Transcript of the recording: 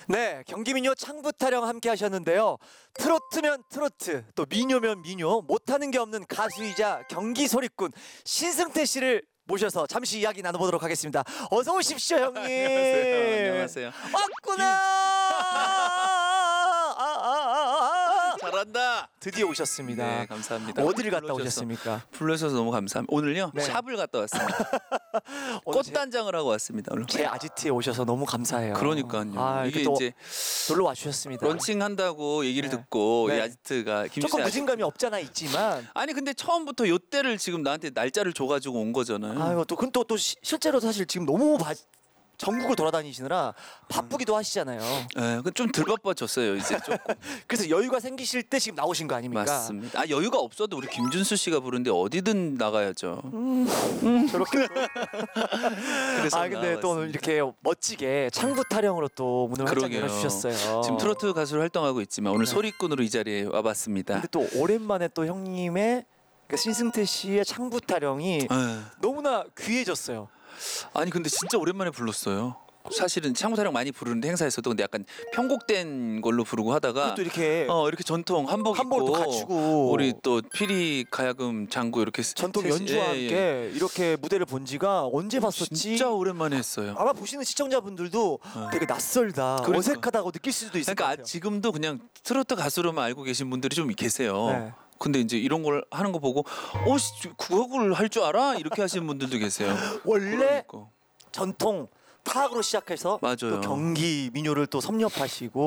네, 경기민요 창부타령 함께 하셨는데요. 트로트면 트로트, 또 민요면 민요, 못하는 게 없는 가수이자 경기 소리꾼 신승태 씨를 모셔서 잠시 이야기 나눠보도록 하겠습니다. 어서 오십시오, 형님. 안녕하세요. 왔구나. 잘한다. 드디어 오셨습니다. 네, 감사합니다. 어디를 갔다 불러주셔서. 오셨습니까? 불러주셔서 너무 감사합니다. 오늘요 네. 샵을 갔다 왔습니다. 오늘 꽃단장을 하고 왔습니다. 오늘. 제 아지트에 오셔서 너무 감사해요. 그러니까요. 아, 이게 또 이제 놀러 와주셨습니다. 런칭한다고 얘기를 네. 듣고 네. 이 아지트가 조금 김주세 무진감이 없잖아 있지만. 아니 근데 처음부터 요 때를 지금 나한테 날짜를 줘가지고 온 거잖아요. 아이고 또 근데 또 실제로 사실 지금 너무 전국을 돌아다니시느라 바쁘기도 하시잖아요. 네, 좀 덜 바빠졌어요 이제 조금. 그래서 여유가 생기실 때 지금 나오신 거 아닙니까? 맞습니다. 아 여유가 없어도 우리 김준수 씨가 부르는데 어디든 나가야죠. 저렇게. 그래서 아 근데 또 오늘 나와봤습니다. 이렇게 멋지게 창부 타령으로 또 문을 활짝 그러게요. 열어주셨어요. 지금 트로트 가수로 활동하고 있지만 오늘 네. 소리꾼으로 이 자리에 와봤습니다. 근데 또 오랜만에 또 형님의 그러니까 신승태 씨의 창부 타령이 네. 너무나 귀해졌어요. 아니 근데 진짜 오랜만에 불렀어요. 사실은 창부타령 많이 부르는데 행사에서도 근데 약간 편곡된 걸로 부르고 하다가 그것도 이렇게 이렇게 전통 한복 한복을 또 입고 갖추고 우리 또 피리 가야금 장구 이렇게 전통 셋이- 연주와 예, 예. 함께 이렇게 무대를 본 지가 언제 봤었지? 진짜 오랜만에 했어요. 아마 보시는 시청자분들도 되게 낯설다, 그러니까. 어색하다고 느낄 수도 있을 것 그러니까 같아요. 지금도 그냥 트로트 가수로만 알고 계신 분들이 좀 계세요. 네. 근데 이제 이런 걸 하는 거 보고 그걸 할 줄 알아? 이렇게 하시는 분들도 계세요. 원래 그러니까. 전통 타악으로 시작해서 맞아요. 또 경기 민요를 또 섭렵하시고